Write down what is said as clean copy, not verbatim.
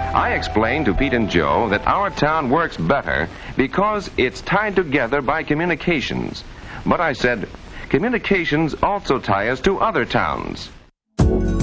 I explained to Pete and Joe that our town works better because it's tied together by communications. But I said, communications also tie us to other towns.